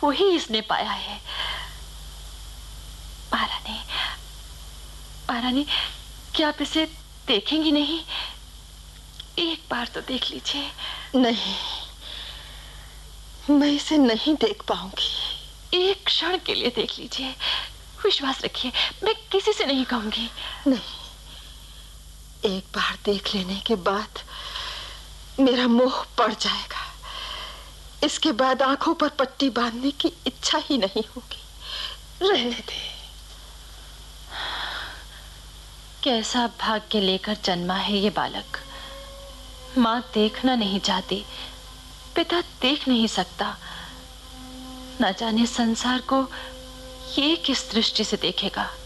वही इसने पाया है। महारानी, महारानी, क्या आप इसे देखेंगी नहीं? एक बार तो देख लीजिए। नहीं, मैं इसे नहीं देख पाऊंगी। एक क्षण के लिए देख लीजिए, विश्वास रखिए, मैं किसी से नहीं कहूंगी। नहीं, एक बार देख लेने के बाद मेरा मोह पड़ जाएगा। इसके बाद आंखों पर पट्टी बांधने की इच्छा ही नहीं होगी। रहने दे। कैसा भाग्य लेकर जन्मा है ये बालक। माँ देखना नहीं चाहती, पिता देख नहीं सकता। न जाने संसार को ये किस दृष्टि से देखेगा।